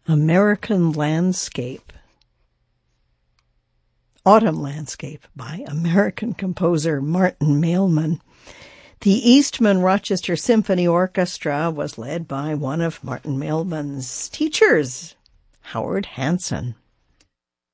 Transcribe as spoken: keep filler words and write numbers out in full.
American Landscape. Autumn Landscape by American composer Martin Mailman. The Eastman Rochester Symphony Orchestra was led by one of Martin Mailman's teachers, Howard Hanson.